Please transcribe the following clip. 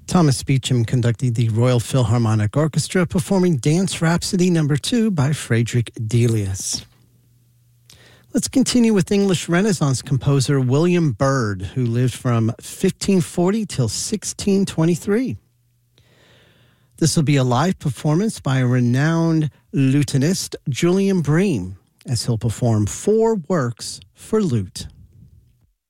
Thomas Beecham conducted the Royal Philharmonic Orchestra, performing Dance Rhapsody No. 2 by Friedrich Delius. Let's continue with English Renaissance composer William Byrd, who lived from 1540 till 1623. This will be a live performance by a renowned lutenist, Julian Bream, as he'll perform 4 works for lute.